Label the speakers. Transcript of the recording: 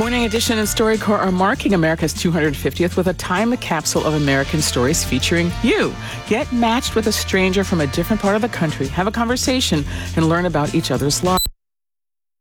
Speaker 1: Morning Edition and StoryCorps are marking America's 250th with a time capsule of American stories featuring you. Get matched with a stranger from a different part of the country, have a conversation, and learn about each other's lives.